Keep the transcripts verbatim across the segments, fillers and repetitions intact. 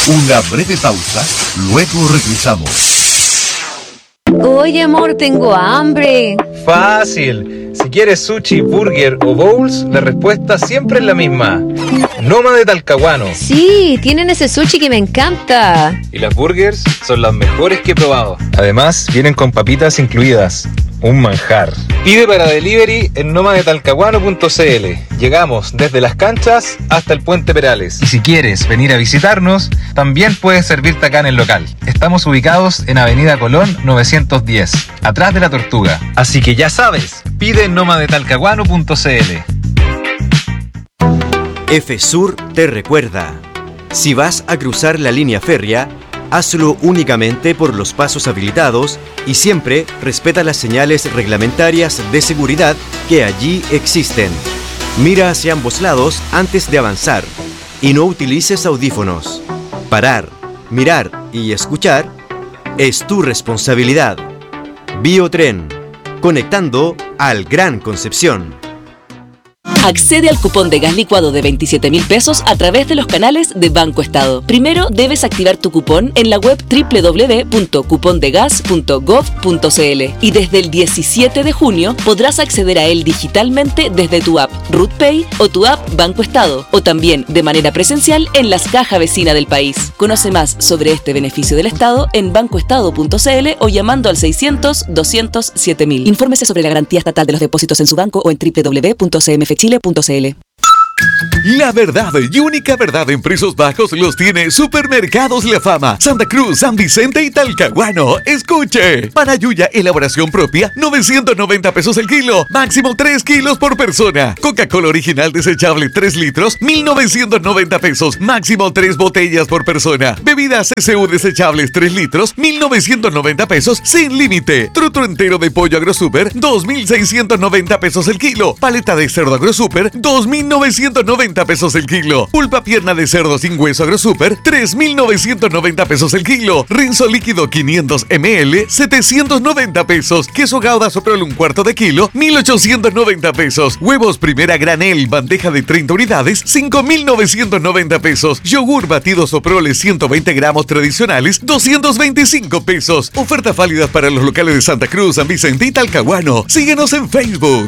Una breve pausa, luego regresamos. Oye, amor, tengo hambre. Fácil. Si quieres sushi, burger o bowls, la respuesta siempre es la misma. Noma de Talcahuano. Sí, tienen ese sushi que me encanta. Y las burgers son las mejores que he probado. Además, vienen con papitas incluidas. Un manjar. Pide para delivery en noma de talcahuano punto c l. Llegamos desde las canchas hasta el Puente Perales. Y si quieres venir a visitarnos, también puedes servirte acá en el local. Estamos ubicados en Avenida Colón novecientos diez, atrás de la Tortuga. Así que ya sabes, pide en noma de talcahuano punto c l. FSUR te recuerda, si vas a cruzar la línea férrea, hazlo únicamente por los pasos habilitados y siempre respeta las señales reglamentarias de seguridad que allí existen. Mira hacia ambos lados antes de avanzar y no utilices audífonos. Parar, mirar y escuchar es tu responsabilidad. Biotren, conectando al Gran Concepción. Accede al cupón de gas licuado de veintisiete mil pesos a través de los canales de Banco Estado. Primero debes activar tu cupón en la web doble u doble u doble u punto cupondegas punto gov punto c l y desde el diecisiete de junio podrás acceder a él digitalmente desde tu app RutPay o tu app Banco Estado o también de manera presencial en las cajas vecinas del país. Conoce más sobre este beneficio del Estado en bancoestado punto c l o llamando al seiscientos, doscientos, siete mil. Infórmese sobre la garantía estatal de los depósitos en su banco o en doble u doble u doble u punto c m f chile punto c l. La verdad y única verdad en precios bajos los tiene Supermercados La Fama, Santa Cruz, San Vicente y Talcahuano. Escuche, panayuya elaboración propia, novecientos noventa pesos el kilo, máximo tres kilos por persona. Coca-Cola original desechable tres litros, mil novecientos noventa pesos, máximo tres botellas por persona. Bebidas C C U desechables tres litros, mil novecientos noventa pesos sin límite. Truto entero de pollo AgroSuper, dos mil seiscientos noventa pesos el kilo. Paleta de cerdo AgroSuper, dos mil novecientos noventa pesos el kilo. Pulpa pierna de cerdo sin hueso AgroSuper, tres mil novecientos noventa pesos el kilo. Rinzo líquido quinientos mililitros, setecientos noventa pesos. Queso Gouda Soprole un cuarto de kilo, mil ochocientos noventa pesos. Huevos primera granel, bandeja de treinta unidades, cinco mil novecientos noventa pesos. Yogur batido Soprole ciento veinte gramos tradicionales, doscientos veinticinco pesos. Ofertas válidas para los locales de Santa Cruz, San Vicente y Talcahuano. Síguenos en Facebook.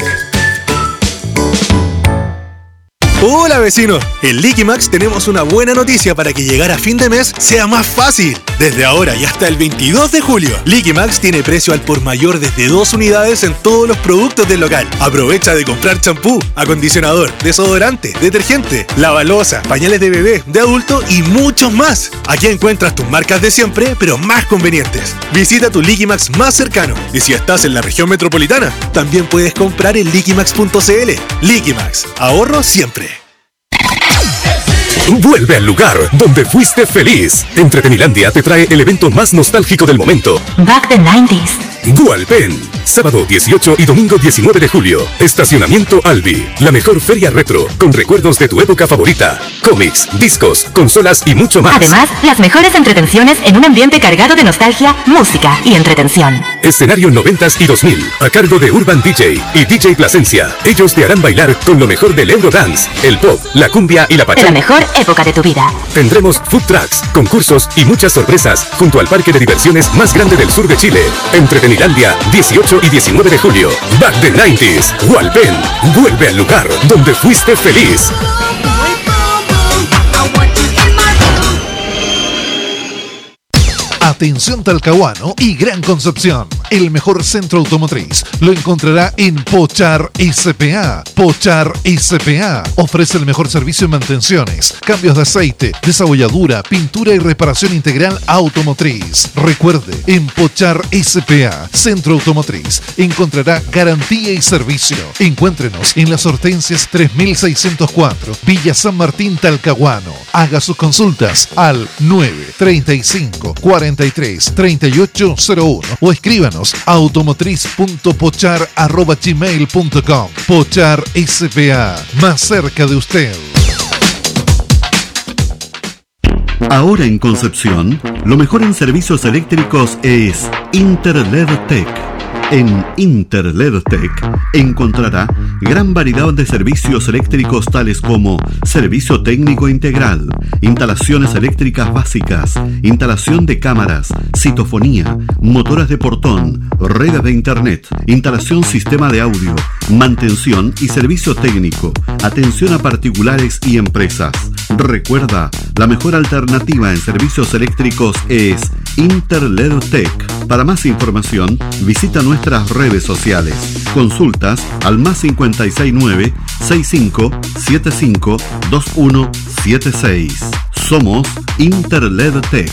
Hola vecinos, en Liquimax tenemos una buena noticia para que llegar a fin de mes sea más fácil. Desde ahora y hasta el veintidós de julio, Liquimax tiene precio al por mayor desde dos unidades en todos los productos del local. Aprovecha de comprar champú, acondicionador, desodorante, detergente, lavaloza, pañales de bebé, de adulto y muchos más. Aquí encuentras tus marcas de siempre, pero más convenientes. Visita tu Liquimax más cercano y si estás en la región metropolitana, también puedes comprar en liquimax punto c l. Liquimax, ahorro siempre. Vuelve al lugar donde fuiste feliz. Entretenilandia te trae el evento más nostálgico del momento. Back the nineties. Gualpen, sábado dieciocho y domingo diecinueve de julio. Estacionamiento Albi, la mejor feria retro, con recuerdos de tu época favorita. Cómics, discos, consolas y mucho más. Además, las mejores entretenciones en un ambiente cargado de nostalgia, música y entretención. Escenario noventas y dos mil, a cargo de Urban D J y D J Plasencia. Ellos te harán bailar con lo mejor del Eurodance, el pop, la cumbia y la pachanga. La mejor época de tu vida. Tendremos food trucks, concursos y muchas sorpresas junto al parque de diversiones más grande del sur de Chile. Entretenilandia, dieciocho y diecinueve de julio. Back the nineties. Gualpen, vuelve al lugar donde fuiste feliz. Atención Talcahuano y Gran Concepción. El mejor centro automotriz lo encontrará en Pochar S P A. Pochar S P A ofrece el mejor servicio en mantenciones, cambios de aceite, desabolladura, pintura y reparación integral automotriz. Recuerde, en Pochar S P A, centro automotriz, encontrará garantía y servicio. Encuéntrenos en las Hortensias tres mil seiscientos cuatro, Villa San Martín, Talcahuano. Haga sus consultas al nueve treinta y cinco cuarenta y tres treinta y ocho cero uno o escríbanos a automotriz punto pochar arroba gmail punto com. Pochar S P A, más cerca de usted. Ahora en Concepción, lo mejor en servicios eléctricos es Interled Tech. En Interledtech encontrará gran variedad de servicios eléctricos tales como servicio técnico integral, instalaciones eléctricas básicas, instalación de cámaras, citofonía, motores de portón, redes de internet, instalación sistema de audio, mantención y servicio técnico, atención a particulares y empresas. Recuerda, la mejor alternativa en servicios eléctricos es Interledtech. Para más información, visita nuestras redes sociales. Consultas al más cincuenta y seis nueve, sesenta y cinco, setenta y cinco, veintiuno setenta y seis. Somos Interledtech.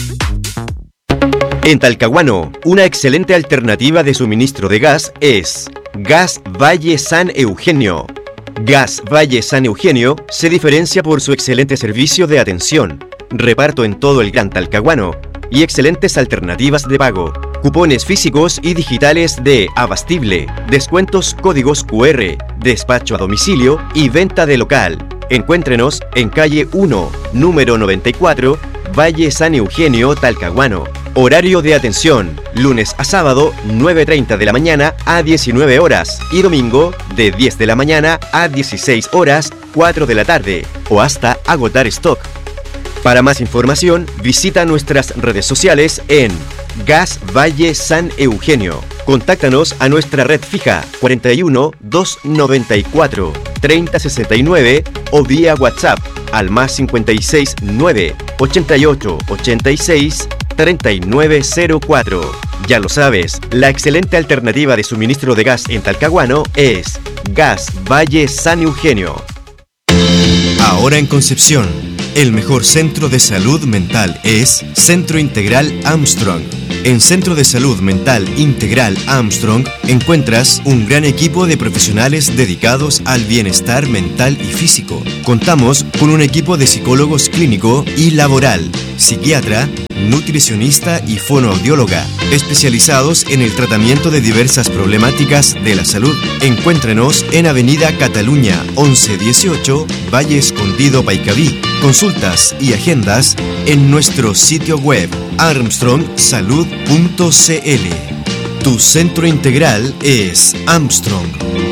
En Talcahuano, una excelente alternativa de suministro de gas es Gas Valle San Eugenio. Gas Valle San Eugenio se diferencia por su excelente servicio de atención, reparto en todo el Gran Talcahuano y excelentes alternativas de pago, cupones físicos y digitales de abastible, descuentos, códigos cu erre, despacho a domicilio y venta de local. Encuéntrenos en calle uno, número noventa y cuatro, Valle San Eugenio, Talcahuano. Horario de atención, lunes a sábado, nueve treinta de la mañana a diecinueve horas y domingo de diez de la mañana a dieciséis horas, cuatro de la tarde o hasta agotar stock. Para más información, visita nuestras redes sociales en Gas Valle San Eugenio. Contáctanos a nuestra red fija cuarenta y uno, doscientos noventa y cuatro, treinta sesenta y nueve o vía WhatsApp al más cincuenta y seis nueve, ochenta y ocho, ochenta y seis, treinta y nueve cero cuatro. Ya lo sabes, la excelente alternativa de suministro de gas en Talcahuano es Gas Valle San Eugenio. Ahora en Concepción, el mejor centro de salud mental es Centro Integral Armstrong. En Centro de Salud Mental Integral Armstrong encuentras un gran equipo de profesionales dedicados al bienestar mental y físico. Contamos con un equipo de psicólogos clínico y laboral, psiquiatra, nutricionista y fonoaudióloga, especializados en el tratamiento de diversas problemáticas de la salud. Encuéntrenos en Avenida Cataluña once dieciocho, Valle Escondido, Paicaví. Consultas y agendas en nuestro sitio web armstrong salud punto cl. Tu centro integral es Armstrong.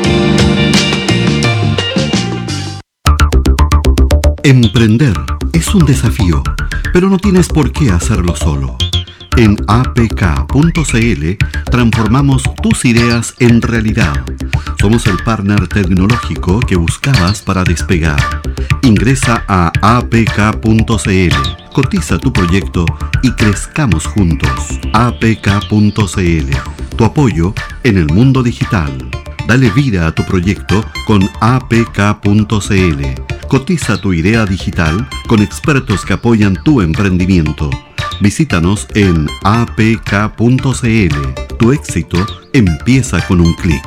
Emprender es un desafío, pero no tienes por qué hacerlo solo. En a p k punto c l transformamos tus ideas en realidad. Somos el partner tecnológico que buscabas para despegar. Ingresa a a p k punto c l, cotiza tu proyecto y crezcamos juntos. a p k punto c l, tu apoyo en el mundo digital. Dale vida a tu proyecto con a p k punto c l. Cotiza tu idea digital con expertos que apoyan tu emprendimiento. Visítanos en a p k punto c l. Tu éxito empieza con un clic.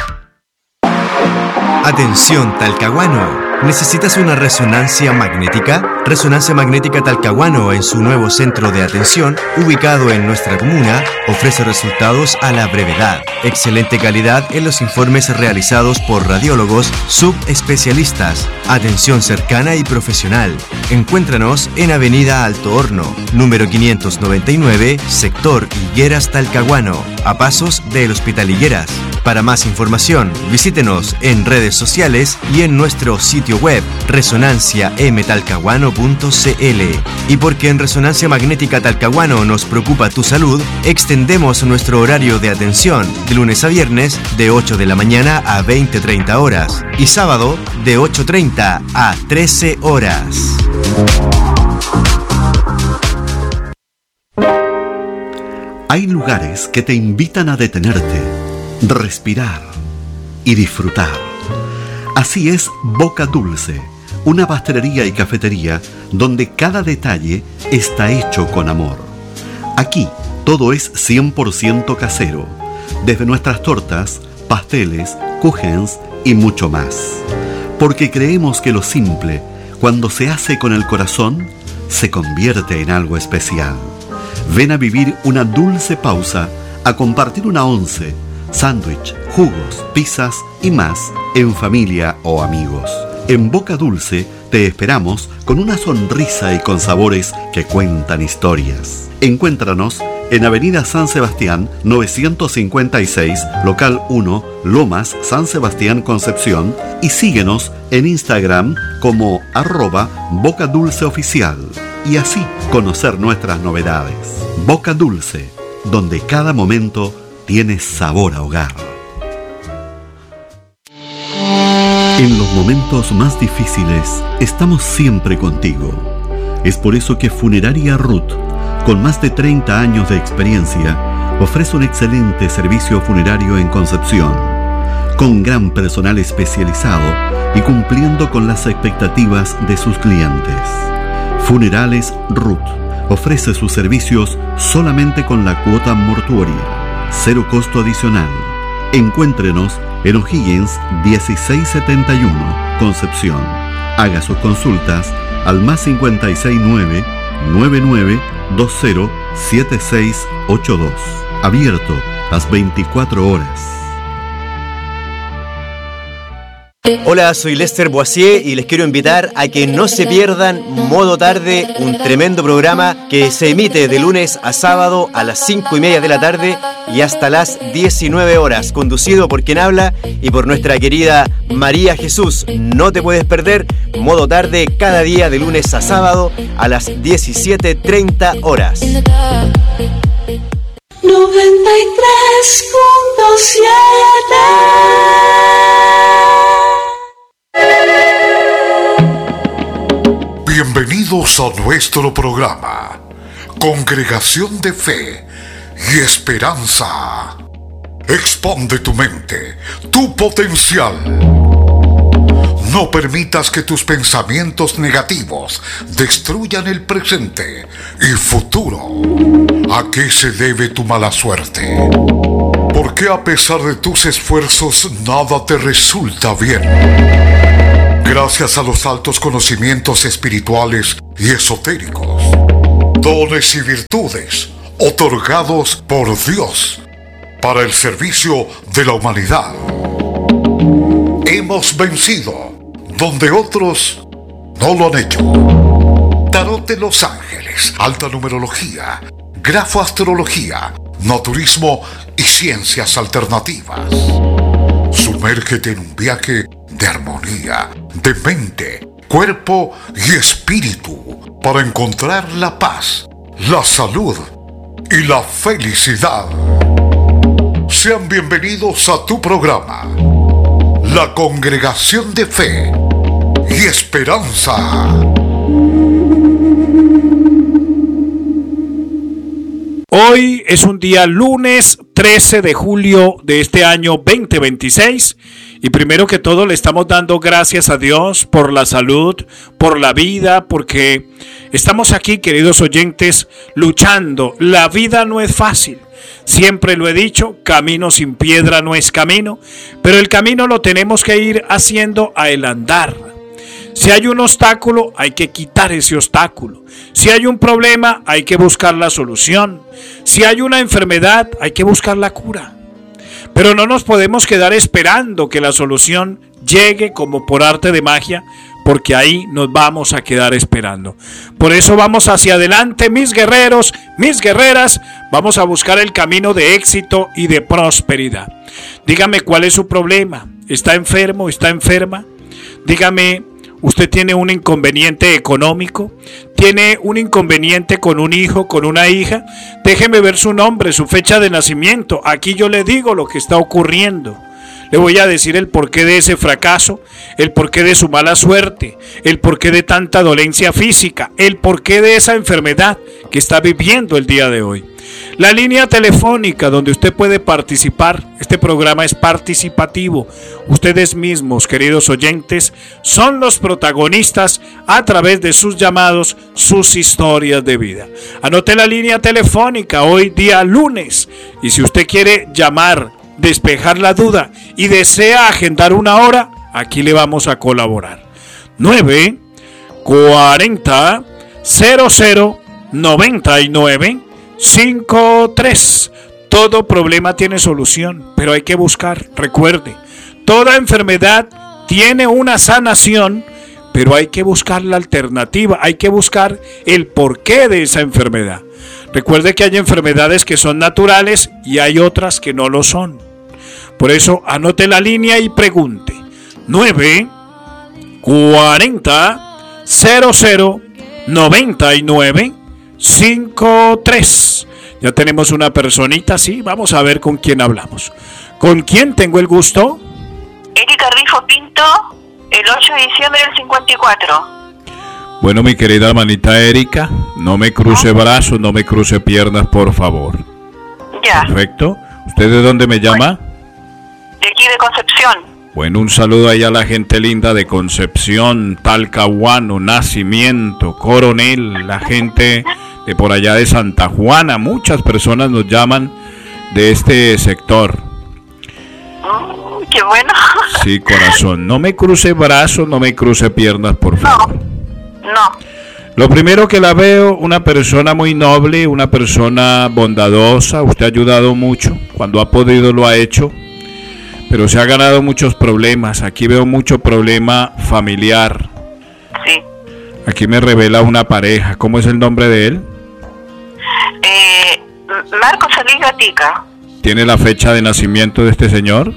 Atención Talcahuano. ¿Necesitas una resonancia magnética? Resonancia Magnética Talcahuano, en su nuevo centro de atención, ubicado en nuestra comuna, ofrece resultados a la brevedad. Excelente calidad en los informes realizados por radiólogos subespecialistas. Atención cercana y profesional. Encuéntranos en Avenida Alto Horno, número quinientos noventa y nueve, sector Higueras, Talcahuano, a pasos del Hospital Higueras. Para más información, visítenos en redes sociales y en nuestro sitio web resonancia m talcahuano punto c l. Y porque en Resonancia Magnética Talcahuano nos preocupa tu salud, extendemos nuestro horario de atención de lunes a viernes de ocho de la mañana a veinte treinta horas y sábado de ocho treinta a trece horas. Hay lugares que te invitan a detenerte, respirar y disfrutar. Así es Boca Dulce, una pastelería y cafetería donde cada detalle está hecho con amor. Aquí todo es cien por ciento casero, desde nuestras tortas, pasteles, kuchens y mucho más. Porque creemos que lo simple, cuando se hace con el corazón, se convierte en algo especial. Ven a vivir una dulce pausa, a compartir una once, sándwich, jugos, pizzas y más en familia o amigos. En Boca Dulce te esperamos con una sonrisa y con sabores que cuentan historias. Encuéntranos en Avenida San Sebastián novecientos cincuenta y seis, local uno, Lomas, San Sebastián, Concepción, y síguenos en Instagram como arroba Boca Dulce Oficial, y así conocer nuestras novedades. Boca Dulce, donde cada momento tiene sabor a hogar. En los momentos más difíciles estamos siempre contigo. Es por eso que Funeraria Ruth, con más de treinta años de experiencia, ofrece un excelente servicio funerario en Concepción, con gran personal especializado y cumpliendo con las expectativas de sus clientes. Funerales Ruth ofrece sus servicios solamente con la cuota mortuoria, cero costo adicional. Encuéntrenos en O'Higgins dieciséis setenta y uno, Concepción. Haga sus consultas al más cincuenta y seis nueve, nueve nueve dos cero, siete seis ocho dos. Abierto las veinticuatro horas. Hola, soy Lester Boisier y les quiero invitar a que no se pierdan Modo Tarde, un tremendo programa que se emite de lunes a sábado a las cinco y media de la tarde y hasta las diecinueve horas, conducido por quien habla y por nuestra querida María Jesús. No te puedes perder Modo Tarde cada día de lunes a sábado a las diecisiete treinta horas. noventa y tres punto siete. Bienvenidos a nuestro programa, Congregación de Fe y Esperanza. Expande tu mente, tu potencial. No permitas que tus pensamientos negativos destruyan el presente y futuro. ¿A qué se debe tu mala suerte? ¿Por qué a pesar de tus esfuerzos nada te resulta bien? Gracias a los altos conocimientos espirituales y esotéricos, dones y virtudes otorgados por Dios para el servicio de la humanidad, hemos vencido donde otros no lo han hecho. Tarot de los Ángeles, alta numerología, grafoastrología, naturismo y ciencias alternativas. Sumérgete en un viaje de armonía, de mente, cuerpo y espíritu para encontrar la paz, la salud y la felicidad. Sean bienvenidos a tu programa, la Congregación de Fe y Esperanza. Hoy es un día lunes trece de julio de este año veinte veintiséis y primero que todo le estamos dando gracias a Dios por la salud, por la vida, porque estamos aquí, queridos oyentes, luchando. La vida no es fácil. Siempre lo he dicho, camino sin piedra no es camino, pero el camino lo tenemos que ir haciendo a el andar. Si hay un obstáculo, hay que quitar ese obstáculo. Si hay un problema, hay que buscar la solución. Si hay una enfermedad, hay que buscar la cura. Pero no nos podemos quedar esperando que la solución llegue como por arte de magia, porque ahí nos vamos a quedar esperando. Por eso vamos hacia adelante, mis guerreros, mis guerreras, vamos a buscar el camino de éxito y de prosperidad. Dígame cuál es su problema. ¿Está enfermo? ¿Está enferma? Dígame, ¿usted tiene un inconveniente económico? ¿Tiene un inconveniente con un hijo, con una hija? Déjeme ver su nombre, su fecha de nacimiento. Aquí yo le digo lo que está ocurriendo. Le voy a decir el porqué de ese fracaso, el porqué de su mala suerte, el porqué de tanta dolencia física, el porqué de esa enfermedad que está viviendo el día de hoy. La línea telefónica donde usted puede participar, este programa es participativo. Ustedes mismos, queridos oyentes, son los protagonistas a través de sus llamados, sus historias de vida. Anote la línea telefónica hoy día lunes y si usted quiere llamar, despejar la duda y desea agendar una hora, aquí le vamos a colaborar. nueve cuarenta cero cero noventa y nueve cincuenta y tres. Todo problema tiene solución, pero hay que buscar. Recuerde, toda enfermedad tiene una sanación, pero hay que buscar la alternativa, hay que buscar el porqué de esa enfermedad. Recuerde que hay enfermedades que son naturales y hay otras que no lo son. Por eso anote la línea y pregunte. nueve cuarenta cero cero noventa y nueve cincuenta y tres. Ya tenemos una personita, sí, vamos a ver con quién hablamos. ¿Con quién tengo el gusto? Erika Rifo Pinto, el ocho de diciembre del cincuenta y cuatro. Bueno, mi querida hermanita Erika, no me cruce brazos, no me cruce piernas, por favor. Ya. Perfecto. ¿Usted de dónde me llama? De aquí de Concepción. Bueno, un saludo ahí a la gente linda de Concepción, Talcahuano, Nacimiento, Coronel, la gente de por allá de Santa Juana. Muchas personas nos llaman de este sector. Mm, qué bueno. Sí, corazón. No me cruce brazos, no me cruce piernas, por favor. No. No. Lo primero que la veo, una persona muy noble, una persona bondadosa. Usted ha ayudado mucho, cuando ha podido lo ha hecho, pero se ha ganado muchos problemas. Aquí veo mucho problema familiar. Sí. Aquí me revela una pareja. ¿Cómo es el nombre de él? Eh, Marco Solís Gatica. ¿Tiene la fecha de nacimiento de este señor?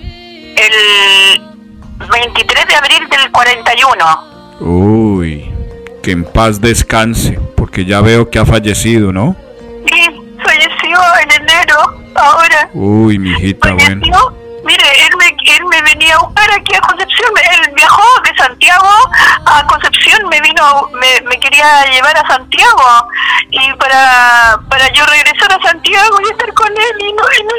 El veintitrés de abril del cuarenta y uno. Uy, que en paz descanse, porque ya veo que ha fallecido, ¿no? Sí, falleció en enero, ahora. Uy, mijita, falleció. Bueno. Mire, él me, él me venía a buscar aquí a Concepción, él viajó de Santiago a Concepción, me vino, me, me quería llevar a Santiago, y para, para yo regresar a Santiago y estar con él, y no, y no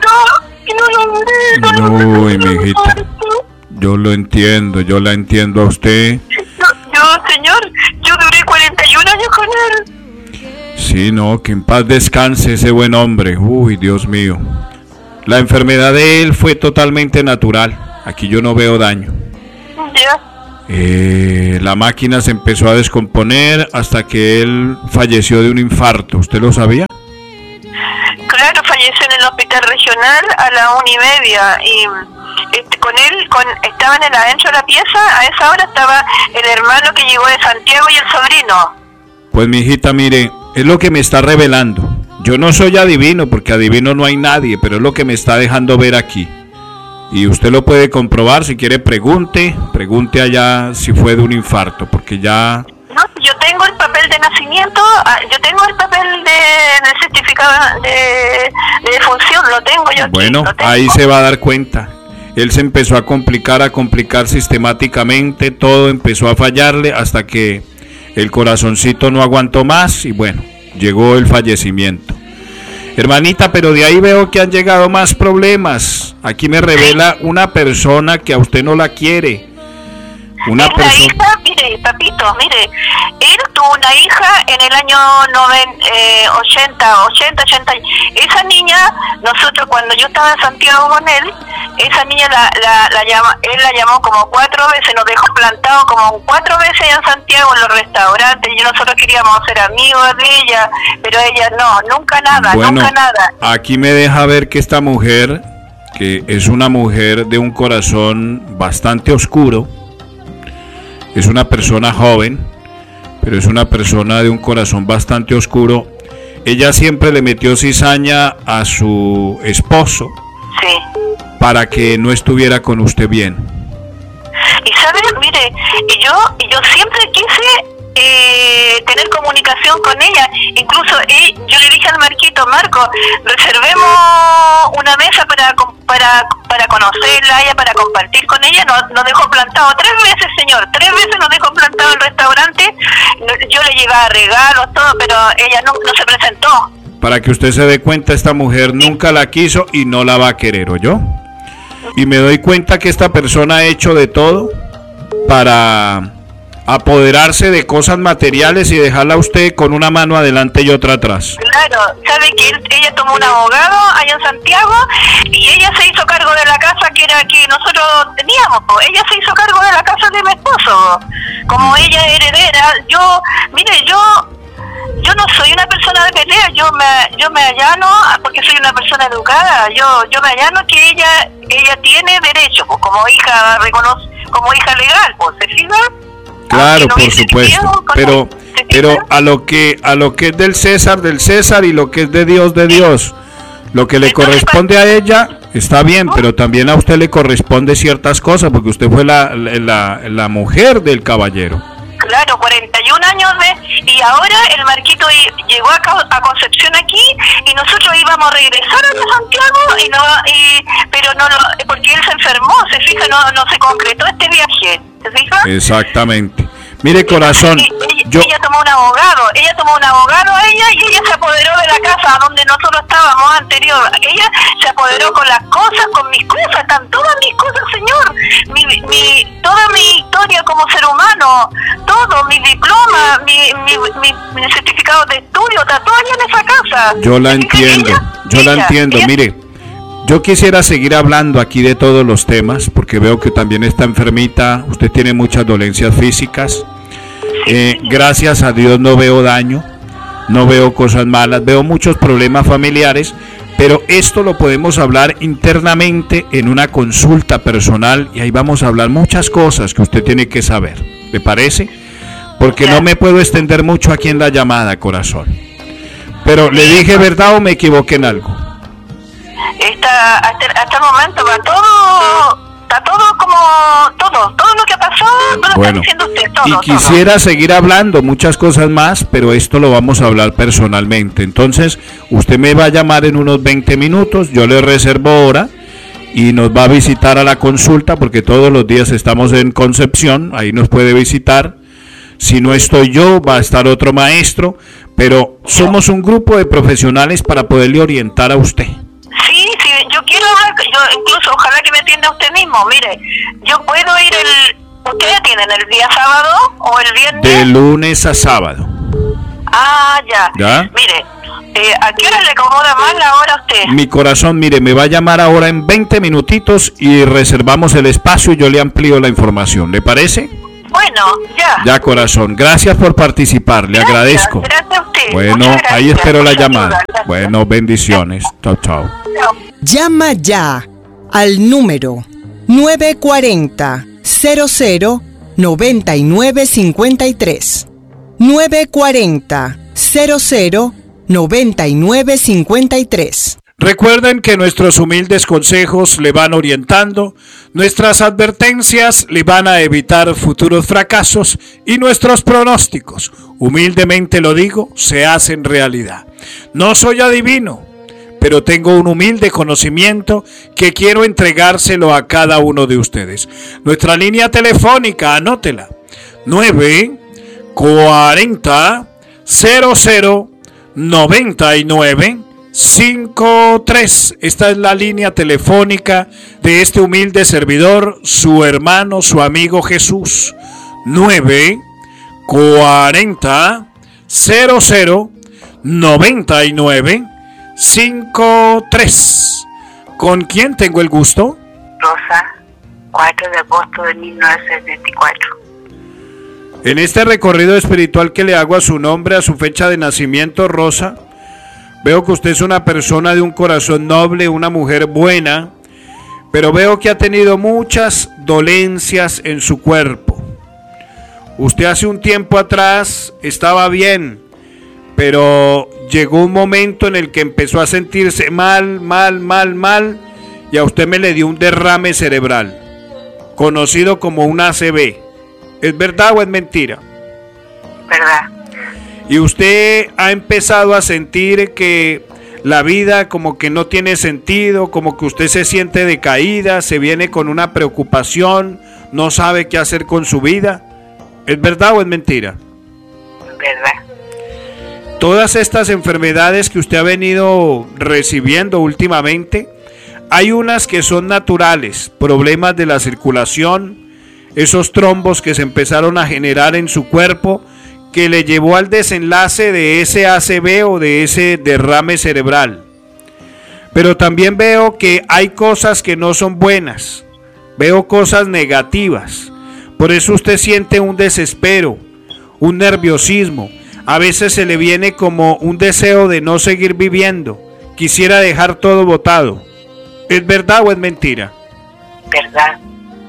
se logró, y no logré. No, Uy, mijita, yo lo entiendo, yo la entiendo a usted. Yo, señor, yo duré cuarenta y un años con él. Sí, no, que en paz descanse ese buen hombre. Uy, Dios mío. La enfermedad de él fue totalmente natural. Aquí yo no veo daño. Ya. Eh, la máquina se empezó a descomponer hasta que él falleció de un infarto. ¿Usted lo sabía? Claro, falleció en el hospital regional a la una y media y... Este, con él, con, estaban en adentro de la pieza, a esa hora estaba el hermano que llegó de Santiago y el sobrino. Pues mi hijita, mire, es lo que me está revelando. Yo no soy adivino, porque adivino no hay nadie, pero es lo que me está dejando ver aquí. Y usted lo puede comprobar, si quiere pregunte, pregunte allá si fue de un infarto, porque ya... No, yo tengo el papel de nacimiento, yo tengo el papel de, de certificado de, de defunción, lo tengo yo aquí. Bueno, lo tengo. ahí se va a dar cuenta. Él se empezó a complicar, a complicar sistemáticamente, todo empezó a fallarle hasta que el corazoncito no aguantó más y bueno, llegó el fallecimiento. Hermanita, pero de ahí veo que han llegado más problemas. Aquí me revela una persona que a usted no la quiere. Una es la persona... hija, mire, papito, mire, él tuvo una hija en el año noventa, eh, ochenta, ochenta, ochenta. Esa niña, nosotros cuando yo estaba en Santiago con él, esa niña la, la, la llama, él la llamó como cuatro veces, nos dejó plantado como cuatro veces en Santiago en los restaurantes, y nosotros queríamos ser amigos de ella, pero ella no, nunca nada, bueno, nunca nada. Aquí me deja ver que esta mujer, que es una mujer de un corazón bastante oscuro, es una persona joven, pero es una persona de un corazón bastante oscuro. Ella siempre le metió cizaña a su esposo, sí, para que no estuviera con usted bien. Y sabe, mire, y yo, y yo siempre quise eh, tener comunicación con ella. Incluso eh, yo le dije al Marquito, Marco, reservemos una mesa para para para conocerla, ella, para compartir con ella. Nos, nos dejó plantado tres veces, señor, tres veces nos dejó plantado en el restaurante. Yo le llevaba regalos, todo, pero ella no, no se presentó. Para que usted se dé cuenta, esta mujer nunca la quiso y no la va a querer, ¿oyó? Y me doy cuenta que esta persona ha hecho de todo para apoderarse de cosas materiales y dejarla a usted con una mano adelante y otra atrás. Claro, sabe que él, ella tomó un abogado allá en Santiago y ella se hizo cargo de la casa que era que nosotros teníamos, po. Ella se hizo cargo de la casa de mi esposo, como ella heredera. Yo, mire, yo yo no soy una persona de pelea, yo me yo me allano porque soy una persona educada, yo yo me allano que ella ella tiene derecho, pues como hija reconoce, como hija legal, pues, ¿se fija? Claro, por supuesto, pero pero a lo que a lo que es del César del César y lo que es de Dios de Dios, lo que le corresponde a ella está bien, pero también a usted le corresponde ciertas cosas porque usted fue la la, la mujer del caballero. Claro, cuarenta y un años de, y ahora el Marquito llegó a, a Concepción aquí y nosotros íbamos a regresar a Santiago y no y pero no lo, porque él se enfermó, se fija, no no se concretó este viaje, ¿se fija? Exactamente. Mire, corazón, ella, yo ella tomó un abogado, ella tomó un abogado a ella y ella se apoderó de la casa donde nosotros estábamos anterior. Ella se apoderó con las cosas, con mis cosas, están todas mis cosas, señor. Mi, mi, toda mi historia como ser humano, todo, mi diploma, mi, mi, mi, mi certificado de estudio, está todo allá en esa casa. Yo la entiendo, ella, yo ella, la entiendo, ella, mire. Yo quisiera seguir hablando aquí de todos los temas, porque veo que también está enfermita, usted tiene muchas dolencias físicas. Eh, gracias a Dios no veo daño, no veo cosas malas, veo muchos problemas familiares, pero esto lo podemos hablar internamente en una consulta personal y ahí vamos a hablar muchas cosas que usted tiene que saber. ¿Le parece? Porque no me puedo extender mucho aquí en la llamada, corazón. Pero le dije verdad o me equivoqué en algo. Está, hasta, hasta el momento va todo, está todo como, todo, todo lo que pasó, todo bueno, lo está diciendo usted, todo. Y quisiera todo. seguir hablando muchas cosas más, pero esto lo vamos a hablar personalmente. Entonces, usted me va a llamar en unos veinte minutos, yo le reservo hora y nos va a visitar a la consulta, porque todos los días estamos en Concepción, ahí nos puede visitar. Si no estoy yo, va a estar otro maestro, pero somos un grupo de profesionales para poderle orientar a usted. Sí, sí, yo quiero hablar, yo incluso ojalá que me atienda usted mismo. Mire, yo puedo ir el, ¿ustedes tienen el día sábado o el viernes? De lunes a sábado. Ah, ya. ¿Ya? Mire, eh, ¿a qué hora le acomoda más la hora a usted? Mi corazón, mire, me va a llamar ahora en veinte minutitos y reservamos el espacio y yo le amplío la información, ¿le parece? Bueno, ya. Ya, corazón, gracias por participar, le gracias, agradezco. Gracias a usted. Bueno, gracias, ahí espero la llamada. Ayuda, bueno, bendiciones. Chao, chao. Llama ya al número nueve cuatro cero, cero cero, nueve nueve cinco tres. nueve cuatro cero, cero cero, nueve nueve cinco tres. Recuerden que nuestros humildes consejos le van orientando, nuestras advertencias le van a evitar futuros fracasos y nuestros pronósticos, humildemente lo digo, se hacen realidad. No soy adivino, pero tengo un humilde conocimiento que quiero entregárselo a cada uno de ustedes. Nuestra línea telefónica, anótela, nueve cuarenta, cero cero, noventa y nueve cinco tres. Esta es la línea telefónica de este humilde servidor, su hermano, su amigo Jesús. nueve cuarenta, cero cero, noventa y nueve cinco tres. ¿Con quién tengo el gusto? Rosa, cuatro de agosto de mil novecientos setenta y cuatro. En este recorrido espiritual que le hago a su nombre, a su fecha de nacimiento, Rosa, veo que usted es una persona de un corazón noble, una mujer buena, pero veo que ha tenido muchas dolencias en su cuerpo. Usted hace un tiempo atrás estaba bien, pero llegó un momento en el que empezó a sentirse mal, mal, mal, mal, y a usted me le dio un derrame cerebral, conocido como un A C V. ¿Es verdad o es mentira? Verdad. Y usted ha empezado a sentir que la vida como que no tiene sentido, como que usted se siente decaída, se viene con una preocupación, no sabe qué hacer con su vida. ¿Es verdad o es mentira? Verdad. Todas estas enfermedades que usted ha venido recibiendo últimamente, hay unas que son naturales, problemas de la circulación, esos trombos que se empezaron a generar en su cuerpo, que le llevó al desenlace de ese A C V o de ese derrame cerebral. Pero también veo que hay cosas que no son buenas, veo cosas negativas. Por eso usted siente un desespero, un nerviosismo. A veces se le viene como un deseo de no seguir viviendo. Quisiera dejar todo botado. ¿Es verdad o es mentira? Verdad.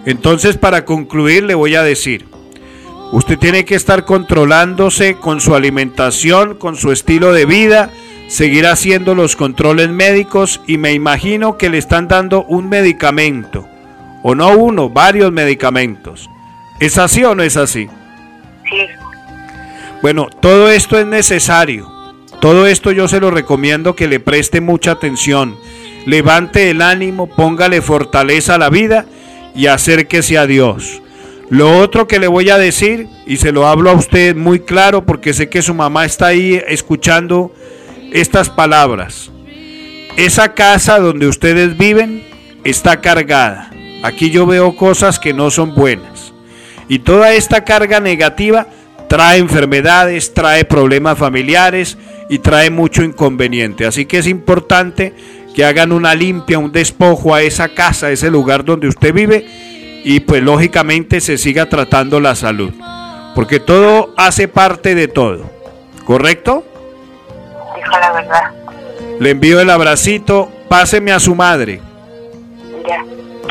Entonces, para concluir, le voy a decir, usted tiene que estar controlándose con su alimentación, con su estilo de vida, seguir haciendo los controles médicos y me imagino que le están dando un medicamento, o no uno, varios medicamentos. ¿Es así o no es así? Sí. Bueno, todo esto es necesario. Todo esto yo se lo recomiendo que le preste mucha atención. Levante el ánimo, póngale fortaleza a la vida y acérquese a Dios. Lo otro que le voy a decir, y se lo hablo a usted muy claro porque sé que su mamá está ahí escuchando estas palabras. Esa casa donde ustedes viven está cargada. Aquí yo veo cosas que no son buenas. Y toda esta carga negativa trae enfermedades, trae problemas familiares y trae mucho inconveniente. Así que es importante que hagan una limpia, un despojo a esa casa, a ese lugar donde usted vive y pues lógicamente se siga tratando la salud. Porque todo hace parte de todo. ¿Correcto? Dijo la verdad. Le envío el abracito. Páseme a su madre. Ya.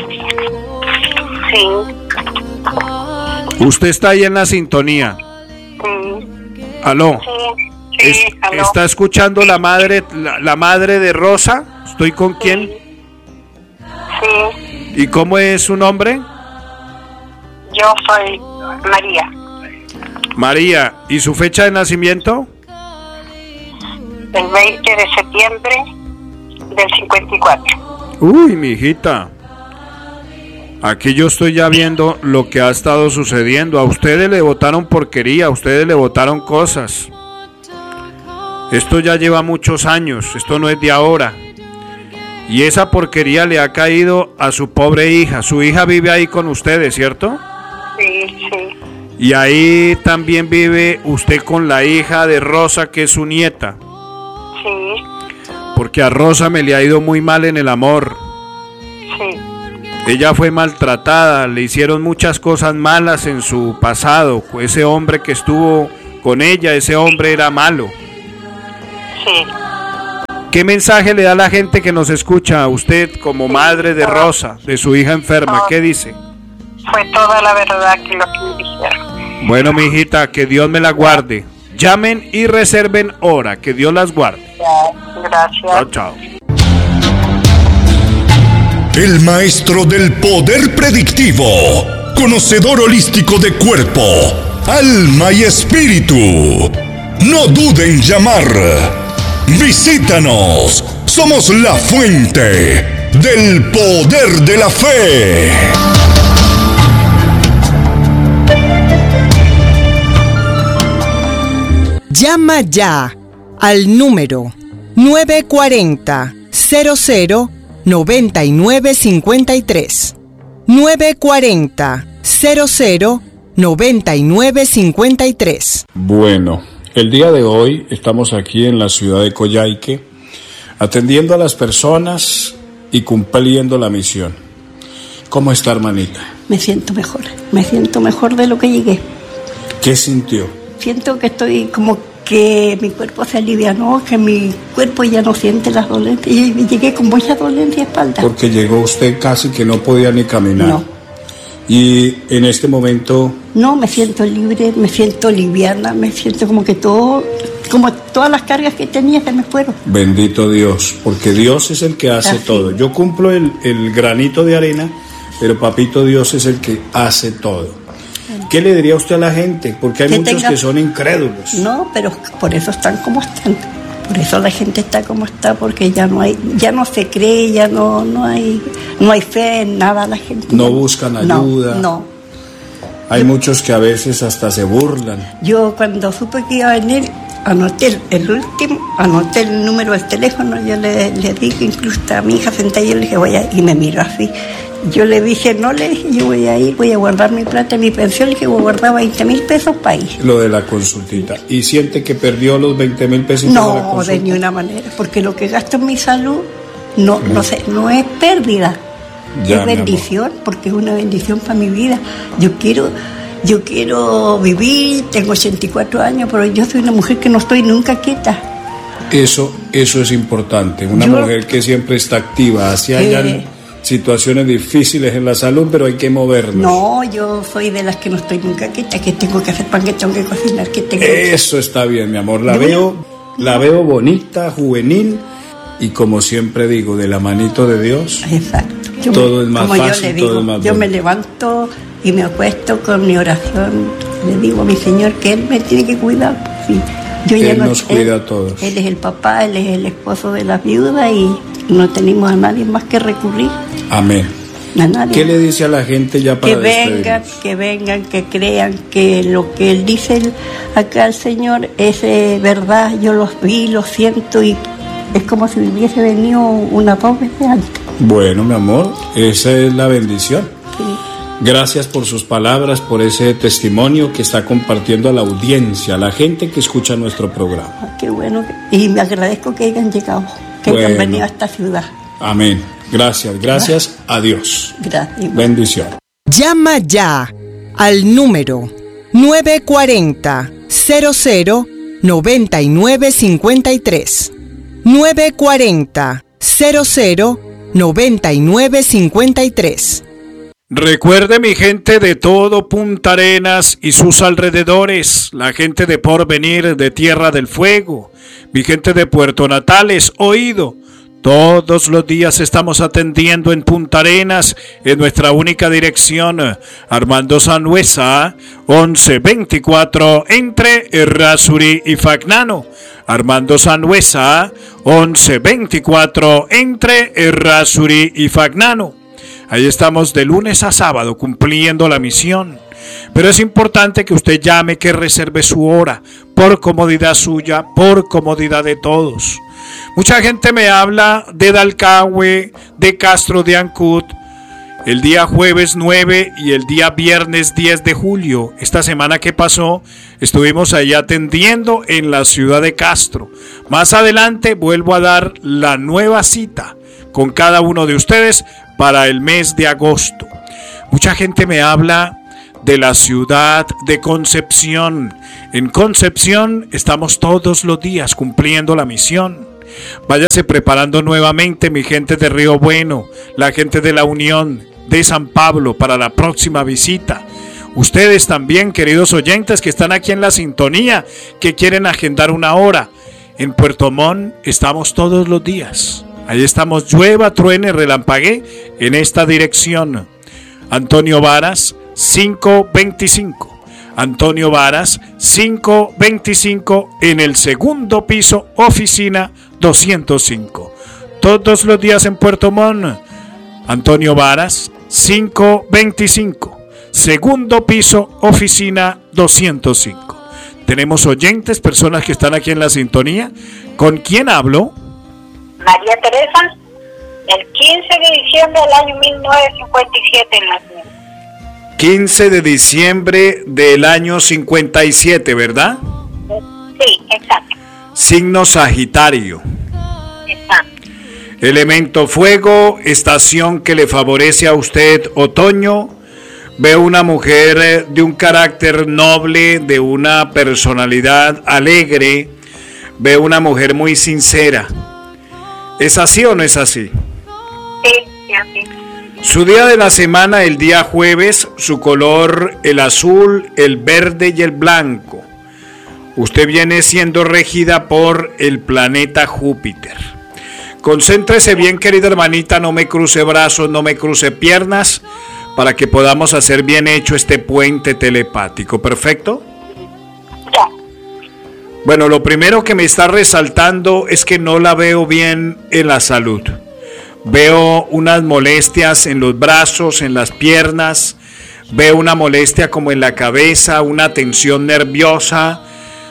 Sí. Usted está ahí en la sintonía. Sí. ¿Aló? Sí. Es, Sí, aló. ¿Está escuchando la madre, la, la madre de Rosa? ¿Estoy con quién? Sí. ¿Y cómo es su nombre? Yo soy María. María. ¿Y su fecha de nacimiento? El veinte de septiembre del cincuenta y cuatro. Uy, mi hijita. Aquí yo estoy ya viendo lo que ha estado sucediendo. A ustedes le votaron porquería, a ustedes le votaron cosas. Esto ya lleva muchos años, esto no es de ahora. Y esa porquería le ha caído a su pobre hija. Su hija vive ahí con ustedes, ¿cierto? Sí, sí. Y ahí también vive usted con la hija de Rosa, que es su nieta. Sí. Porque a Rosa me le ha ido muy mal en el amor. Sí. Ella fue maltratada, le hicieron muchas cosas malas en su pasado. Ese hombre que estuvo con ella, ese hombre era malo. Sí. ¿Qué mensaje le da a la gente que nos escucha a usted como madre de Rosa, de su hija enferma? ¿Qué dice? Fue toda la verdad que lo que me dijeron. Bueno, mi hijita, que Dios me la guarde. Llamen y reserven hora, que Dios las guarde. Gracias. Chao, chao. El maestro del poder predictivo, conocedor holístico de cuerpo, alma y espíritu. No duden en llamar. Visítanos. Somos la fuente del poder de la fe. Llama ya al número nueve cuatro cero, cero cero, nueve nueve cinco tres. nueve cuatro cero, cero cero, nueve nueve cinco tres. Bueno, el día de hoy estamos aquí en la ciudad de Coyhaique atendiendo a las personas y cumpliendo la misión. ¿Cómo está, hermanita? Me siento mejor, me siento mejor de lo que llegué. ¿Qué sintió? Siento que estoy como que mi cuerpo se alivianó, que mi cuerpo ya no siente las dolencias. Y llegué con mucha dolencia de espalda. Porque llegó usted casi que no podía ni caminar. No. Y en este momento... No, me siento libre, me siento liviana, me siento como que todo, como todas las cargas que tenía se me fueron. Bendito Dios, porque Dios es el que hace Así. todo. Yo cumplo el, el granito de arena, pero papito Dios es el que hace todo. ¿Qué le diría usted a la gente? Porque hay Que muchos tenga- que son incrédulos. No, pero por eso están como están. Por eso la gente está como está, porque ya no hay, ya no se cree, ya no, no hay, no hay fe en nada la gente. No buscan ayuda. No, no. Hay muchos que a veces hasta se burlan. Yo cuando supe que iba a venir, anoté el, el último, anoté el número del teléfono, yo le, le dije, incluso a mi hija sentada, yo le dije, voy a, y me miró así. Yo le dije, no, le dije, yo voy a ir, voy a guardar mi plata, mi pensión, le dije, voy a guardar veinte mil pesos para ir. Lo de la consultita. ¿Y siente que perdió los veinte mil pesitos de la No, consulta? de ninguna manera, porque lo que gasto en mi salud no, no sé, no es pérdida, Ya, es mi bendición, porque es una bendición para mi vida. Yo quiero, yo quiero vivir, tengo ochenta y cuatro años, pero yo soy una mujer que no estoy nunca quieta. Eso, eso es importante. Una Yo- mujer que siempre está activa hacia allá Eh. situaciones difíciles en la salud, pero hay que movernos. No, yo soy de las que no estoy nunca quieta, que tengo que hacer pan, que tengo que cocinar, que tengo que... Eso está bien, mi amor. La veo, la veo bonita, juvenil y, como siempre digo, de la manito de Dios. Exacto. Yo todo me, es más como fácil, yo le digo, todo es más yo bueno. me levanto y me acuesto con mi oración. Le digo a mi Señor que Él me tiene que cuidar. Sí. Yo Él ya no, nos cuida él, a todos. Él es el papá, Él es el esposo de la viuda y no tenemos a nadie más que recurrir. Amén. A nadie. ¿Qué le dice a la gente ya para Que vengan, despedirnos? que vengan, que crean que lo que Él dice acá al Señor es eh, verdad. Yo los vi, lo siento y es como si hubiese venido una dos veces antes. Bueno, mi amor, esa es la bendición. Sí. Gracias por sus palabras, por ese testimonio que está compartiendo a la audiencia, a la gente que escucha nuestro programa. Ah, qué bueno. Y me agradezco que hayan llegado, que bueno. hayan venido a esta ciudad. Amén. Gracias, gracias a Dios. Gracias. Bendición. Llama ya al número nueve cuatro cero, cero cero, nueve nueve cinco tres. nueve cuatro cero, cero cero, nueve nueve cinco tres. Recuerde, mi gente de todo Punta Arenas y sus alrededores, la gente de Porvenir, de Tierra del Fuego, mi gente de Puerto Natales, oído. Todos los días estamos atendiendo en Punta Arenas, en nuestra única dirección, Armando Sanhueza, once veinticuatro, entre Errázuri y Fagnano. Armando Sanhueza, once veinticuatro, entre Errázuri y Fagnano. Ahí estamos de lunes a sábado cumpliendo la misión. Pero es importante que usted llame, que reserve su hora, por comodidad suya, por comodidad de todos. Mucha gente me habla de Dalcahue, de Castro de Ancud, el día jueves nueve y el día viernes diez de julio. Esta semana que pasó estuvimos ahí atendiendo en la ciudad de Castro. Más adelante vuelvo a dar la nueva cita con cada uno de ustedes para el mes de agosto. Mucha gente me habla de la ciudad de Concepción. En Concepción estamos todos los días cumpliendo la misión. Váyase preparando nuevamente, mi gente de Río Bueno, la gente de La Unión, de San Pablo, para la próxima visita. Ustedes también, queridos oyentes que están aquí en la sintonía, que quieren agendar una hora. En Puerto Montt estamos todos los días. Ahí estamos, llueva, truene, relampaguee, en esta dirección. Antonio Varas, quinientos veinticinco. Antonio Varas, quinientos veinticinco, en el segundo piso, oficina doscientos cinco. Todos los días en Puerto Montt. Antonio Varas, quinientos veinticinco. Segundo piso, oficina doscientos cinco. Tenemos oyentes, personas que están aquí en la sintonía. ¿Con quién hablo? María Teresa, el quince de diciembre del año mil novecientos cincuenta y siete nací. quince de diciembre del año cincuenta y siete, ¿verdad? Sí, exacto. Signo Sagitario. Exacto. Elemento fuego, estación que le favorece a usted, otoño. Veo una mujer de un carácter noble, de una personalidad alegre. Veo una mujer muy sincera. ¿Es así o no es así? Sí, sí, así. Su día de la semana, el día jueves, su color, el azul, el verde y el blanco. Usted viene siendo regida por el planeta Júpiter. Concéntrese bien, querida hermanita, no me cruce brazos, no me cruce piernas, para que podamos hacer bien hecho este puente telepático. ¿Perfecto? Ya. Bueno, lo primero que me está resaltando es que no la veo bien en la salud. Veo unas molestias en los brazos, en las piernas. Veo una molestia como en la cabeza, una tensión nerviosa.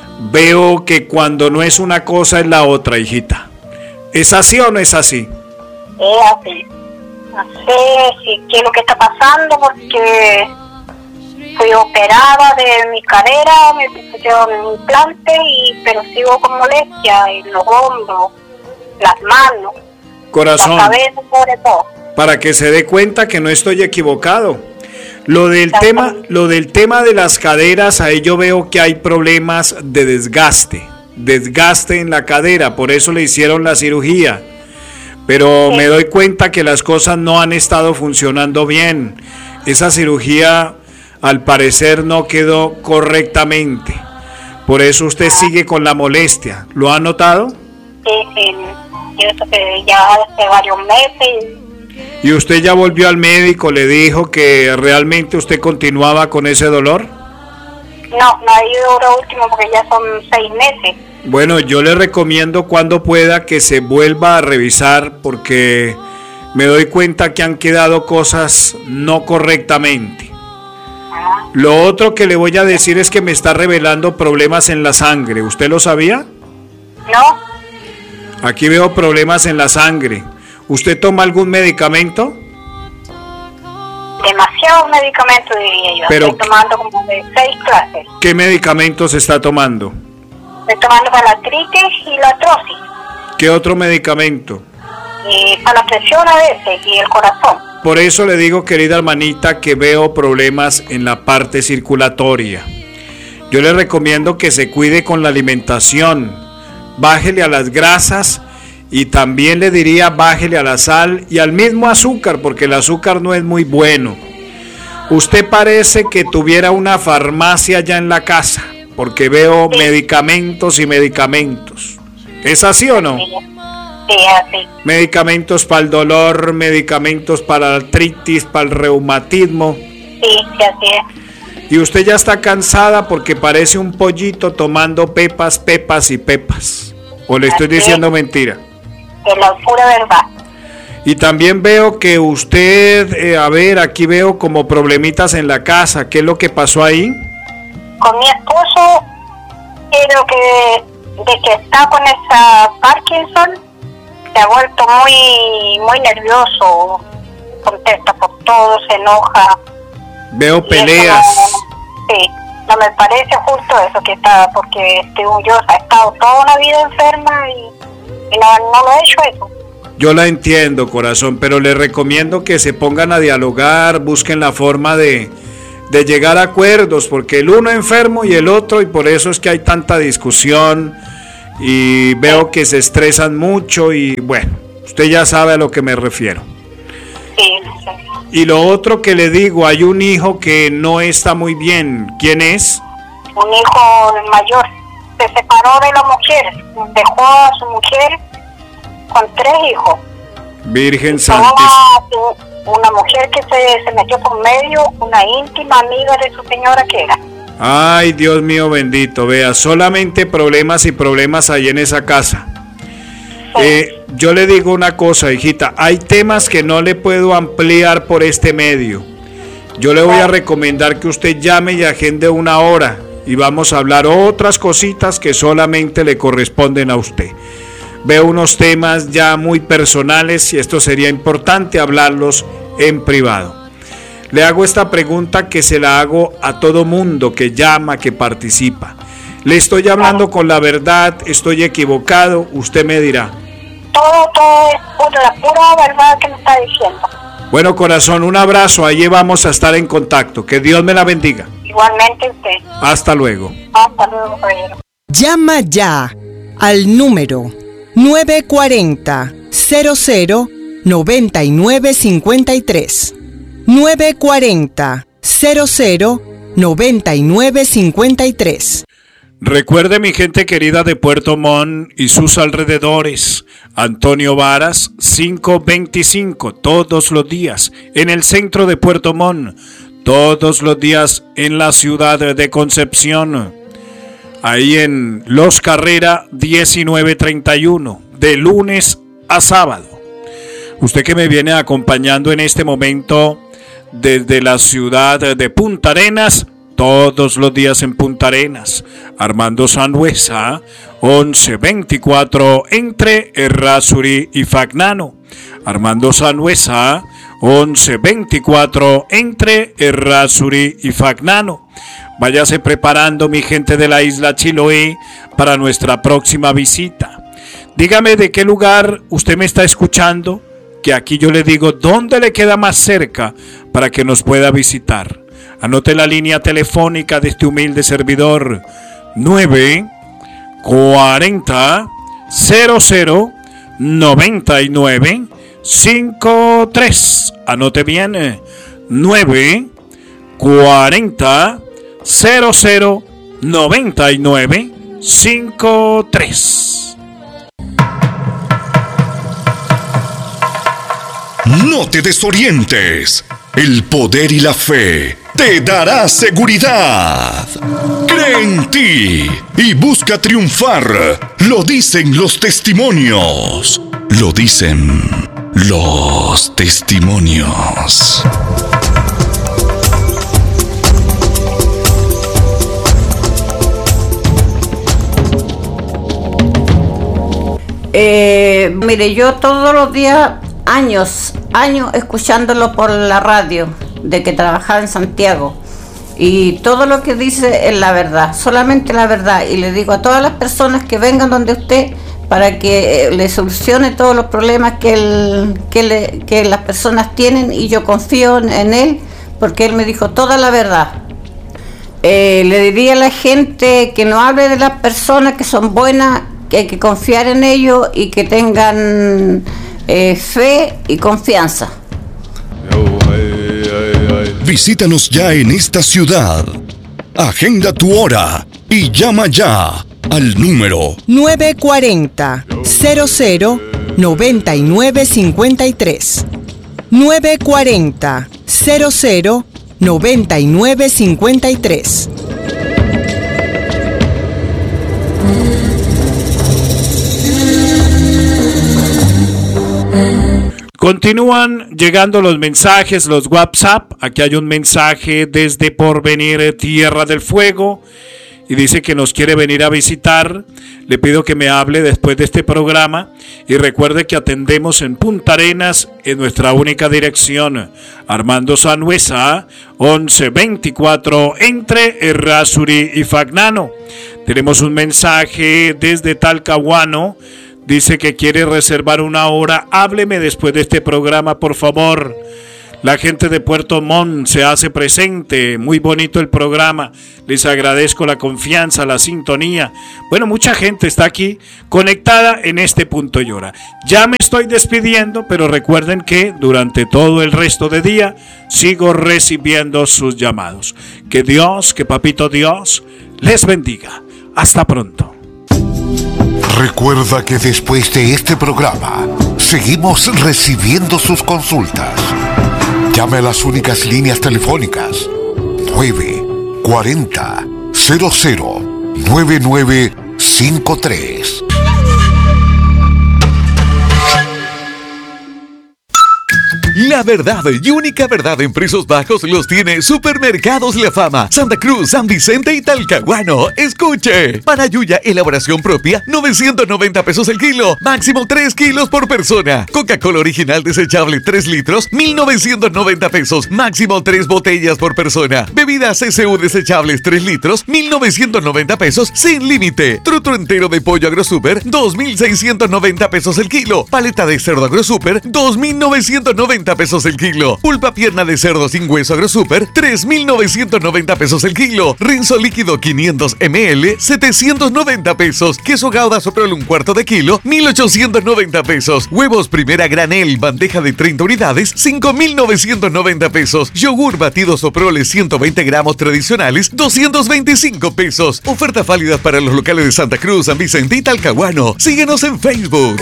Veo que cuando no es una cosa es la otra, hijita. ¿Es así o no es así? Es así. No sé si qué es lo que está pasando porque fui operada de mi cadera, me pusieron un implante, y, pero sigo con molestia en los hombros, las manos, Corazón, la cabeza sobre todo. para que se dé cuenta que no estoy equivocado. Lo del tema, lo del tema de las caderas, ahí yo veo que hay problemas de desgaste, desgaste en la cadera, por eso le hicieron la cirugía. pero Sí. me doy cuenta que las cosas no han estado funcionando bien. Esa cirugía al parecer no quedó correctamente. Por eso usted sigue con la molestia. ¿Lo ha notado? Sí, sí, yo eso que ya hace varios meses. ¿Y usted ya volvió al médico? ¿Le dijo que realmente usted continuaba con ese dolor? No, no ha ido lo último porque ya son seis meses. Bueno, yo le recomiendo cuando pueda que se vuelva a revisar porque me doy cuenta que han quedado cosas no correctamente. Lo otro que le voy a decir es que me está revelando problemas en la sangre. ¿Usted lo sabía? No. Aquí veo problemas en la sangre. ¿Usted toma algún medicamento? Demasiados medicamentos, diría yo. Pero- Estoy tomando como de seis clases. ¿Qué medicamentos está tomando? Estoy tomando para la artritis y la artrosis. ¿Qué otro medicamento? Y para la presión a veces y el corazón. Por eso le digo, querida hermanita, que veo problemas en la parte circulatoria. Yo le recomiendo que se cuide con la alimentación. Bájele a las grasas y también le diría bájele a la sal y al mismo azúcar, porque el azúcar no es muy bueno. Usted parece que tuviera una farmacia ya en la casa, porque veo medicamentos y medicamentos. ¿Es así o no? Sí, así. Medicamentos para el dolor, medicamentos para la artritis, para el reumatismo. Sí, sí, así es. Y usted ya está cansada porque parece un pollito tomando pepas, pepas y pepas. ¿O le estoy Así es. diciendo mentira? Es la pura verdad. Y también veo que usted, eh, a ver, aquí veo como problemitas en la casa. ¿Qué es lo que pasó ahí? Con mi esposo, creo que de que está con esa Parkinson, se ha vuelto muy muy nervioso, contesta por todo, se enoja. Veo Y eso peleas. no- sí, no me parece justo eso que está, porque este, yo he estado toda una vida enferma y, y no, no lo he hecho eso. Yo la entiendo, corazón, pero le recomiendo que se pongan a dialogar, busquen la forma de, de llegar a acuerdos, porque el uno enfermo y el otro, y por eso es que hay tanta discusión, y veo que se estresan mucho, y bueno, usted ya sabe a lo que me refiero. Sí, sí. Y lo otro que le digo, hay un hijo que no está muy bien. ¿Quién es? Un hijo mayor se separó de la mujer, dejó a su mujer con tres hijos. Virgen Tomó Santísima. a una mujer que se, se metió por medio, una íntima amiga de su señora que era. Ay, Dios mío bendito, vea, solamente problemas y problemas ahí en esa casa. Eh, yo le digo una cosa, hijita, hay temas que no le puedo ampliar por este medio. Yo le voy a recomendar que usted llame y agende una hora y vamos a hablar otras cositas que solamente le corresponden a usted. Veo unos temas ya muy personales y esto sería importante hablarlos en privado. Le hago esta pregunta que se la hago a todo mundo que llama, que participa. ¿Le estoy hablando con la verdad? ¿Estoy equivocado? Usted me dirá. Todo, todo es pura, la pura verdad que me está diciendo. Bueno, corazón, un abrazo. Ahí vamos a estar en contacto. Que Dios me la bendiga. Igualmente usted. Hasta luego. Hasta luego, caballero. Llama ya al número nueve cuatro cero cero cero nueve nueve cinco tres. nueve cuatro cero cero nueve nueve cinco tres. Recuerde, mi gente querida de Puerto Montt y sus alrededores, Antonio Varas quinientos veinticinco, todos los días en el centro de Puerto Montt, todos los días en la ciudad de Concepción, ahí en Los Carrera diecinueve treinta y uno, de lunes a sábado. Usted que me viene acompañando en este momento desde la ciudad de Punta Arenas, todos los días en Punta Arenas, Armando Sanhuesa, once veinticuatro entre Errázuri y Fagnano. Armando Sanhuesa, once veinticuatro entre Errázuri y Fagnano. Váyase preparando, mi gente de la isla Chiloé, para nuestra próxima visita. Dígame de qué lugar usted me está escuchando, que aquí yo le digo dónde le queda más cerca para que nos pueda visitar. Anote la línea telefónica de este humilde servidor, nueve cuarenta cero cero noventa y nueve cincuenta y tres. Anote bien, nueve cuarenta cero cero noventa y nueve cincuenta y tres. No te desorientes. El poder y la fe te dará seguridad. Cree en ti y busca triunfar. Lo dicen los testimonios. Lo dicen los testimonios. Eh, mire, yo todos los días, años, años escuchándolo por la radio, de que trabajaba en Santiago, y todo lo que dice es la verdad, solamente la verdad, y le digo a todas las personas que vengan donde usted para que le solucione todos los problemas que, el, que, le, que las personas tienen, y yo confío en, en él, porque él me dijo toda la verdad. Eh, le diría a la gente que no hable de las personas que son buenas, que hay que confiar en ellos y que tengan eh, fe y confianza. Visítanos ya en esta ciudad. Agenda tu hora y llama ya al número nueve cuarenta cero cero noventa y nueve cincuenta y tres. nueve cuarenta cero cero noventa y nueve cincuenta y tres. Continúan llegando los mensajes, los WhatsApp. Aquí hay un mensaje desde Porvenir, Tierra del Fuego, y dice que nos quiere venir a visitar. Le pido que me hable después de este programa, y recuerde que atendemos en Punta Arenas, en nuestra única dirección, Armando Sanhueza, once veinticuatro, entre Errázuri y Fagnano. Tenemos un mensaje desde Talcahuano. Dice que quiere reservar una hora. Hábleme después de este programa, por favor. La gente de Puerto Montt se hace presente. Muy bonito el programa. Les agradezco la confianza, la sintonía. Bueno, mucha gente está aquí conectada en este punto y hora. Ya me estoy despidiendo, pero recuerden que durante todo el resto de día sigo recibiendo sus llamados. Que Dios, que Papito Dios les bendiga. Hasta pronto. Recuerda que después de este programa seguimos recibiendo sus consultas. Llame a las únicas líneas telefónicas nueve cuarenta cero cero nueve nueve cincuenta y tres. La verdad y única verdad en precios bajos los tiene Supermercados La Fama, Santa Cruz, San Vicente y Talcahuano. Escuche, Panayuya, elaboración propia, novecientos noventa pesos el kilo, máximo tres kilos por persona. Coca-Cola original desechable tres litros, mil novecientos noventa pesos, máximo tres botellas por persona. Bebidas C C U desechables tres litros, mil novecientos noventa pesos, sin límite. Truto entero de pollo AgroSuper, dos mil seiscientos noventa pesos el kilo. Paleta de cerdo AgroSuper, dos mil novecientos noventa pesos el kilo. Pulpa pierna de cerdo sin hueso AgroSuper, tres mil novecientos noventa pesos el kilo. Rinzo líquido quinientos mililitros, setecientos noventa pesos. Queso Gouda Soprole un cuarto de kilo, mil ochocientos noventa pesos. Huevos Primera Granel, bandeja de treinta unidades, cinco mil novecientos noventa pesos. Yogur batido Soprole ciento veinte gramos tradicionales, doscientos veinticinco pesos. Oferta válida para los locales de Santa Cruz, San Vicente y Talcahuano. Síguenos en Facebook.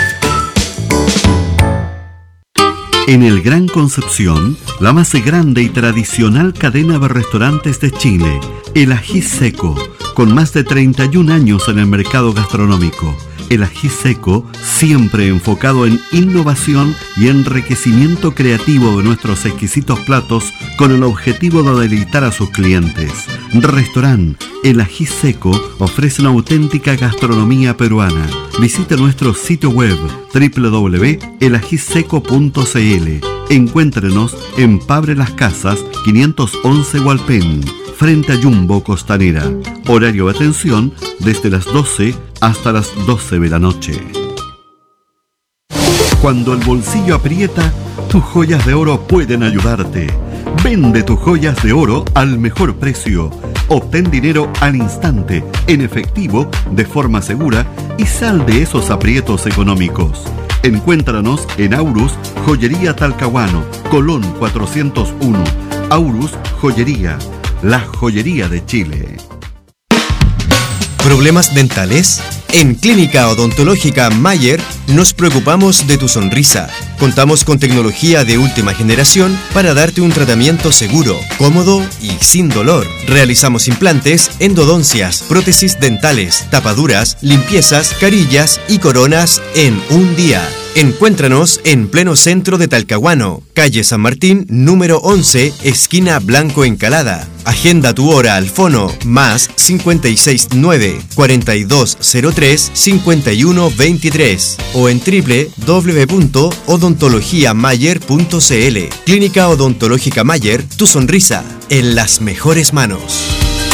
En el Gran Concepción, la más grande y tradicional cadena de restaurantes de Chile, El Ají Seco, con más de treinta y un años en el mercado gastronómico. El Ají Seco, siempre enfocado en innovación y enriquecimiento creativo de nuestros exquisitos platos con el objetivo de deleitar a sus clientes. Restaurant El Ají Seco ofrece una auténtica gastronomía peruana. Visite nuestro sitio web doble u doble u doble u punto el ají seco punto c l. Encuéntrenos en Pabre Las Casas, quinientos once Hualpén, frente a Jumbo Costanera. Horario de atención desde las doce hasta las doce de la noche. Cuando el bolsillo aprieta, tus joyas de oro pueden ayudarte. Vende tus joyas de oro al mejor precio. Obtén dinero al instante, en efectivo, de forma segura y sal de esos aprietos económicos. Encuéntranos en Aurus Joyería Talcahuano, Colón cuatrocientos uno. Aurus Joyería, la joyería de Chile. ¿Problemas dentales? En Clínica Odontológica Mayer nos preocupamos de tu sonrisa. Contamos con tecnología de última generación para darte un tratamiento seguro, cómodo y sin dolor. Realizamos implantes, endodoncias, prótesis dentales, tapaduras, limpiezas, carillas y coronas en un día. Encuéntranos en pleno centro de Talcahuano, calle San Martín, número once, esquina Blanco Encalada. Agenda tu hora al fono más cinco seis nueve, cuatro dos cero tres, cinco uno dos tres o en doble u doble u doble u punto odontología mayer punto c l. Clínica Odontológica Mayer, tu sonrisa en las mejores manos.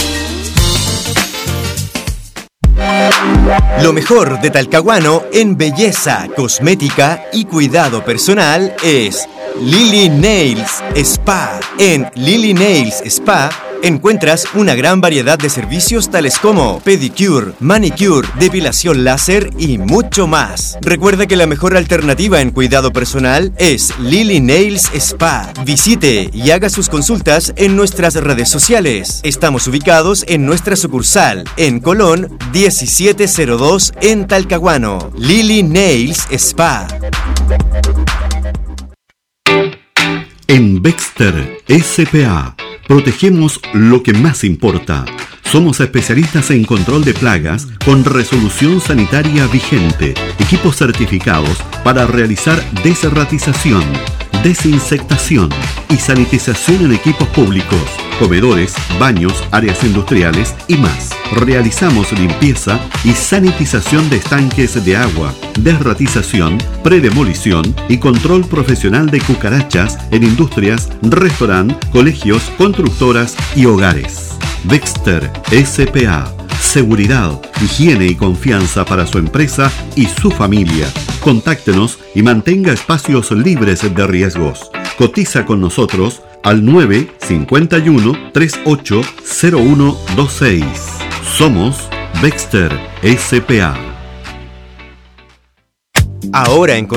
Lo mejor de Talcahuano en belleza, cosmética y cuidado personal es Lily Nails Spa. En Lily Nails Spa encuentras una gran variedad de servicios tales como pedicure, manicure, depilación láser y mucho más. Recuerda que la mejor alternativa en cuidado personal es Lily Nails Spa. Visite y haga sus consultas en nuestras redes sociales. Estamos ubicados en nuestra sucursal en Colón diecisiete cero dos en Talcahuano. Lily Nails Spa. En Baxter S P A protegemos lo que más importa. Somos especialistas en control de plagas con resolución sanitaria vigente, equipos certificados para realizar desratización, desinsectación y sanitización en equipos públicos, comedores, baños, áreas industriales y más. Realizamos limpieza y sanitización de estanques de agua, desratización, predemolición y control profesional de cucarachas en industrias, restaurantes, colegios, constructoras y hogares. Baxter S P A. Seguridad, higiene y confianza para su empresa y su familia. Contáctenos y mantenga espacios libres de riesgos. Cotiza con nosotros al nueve cinco uno, tres ocho cero uno dos seis. Somos Baxter S P A. Ahora en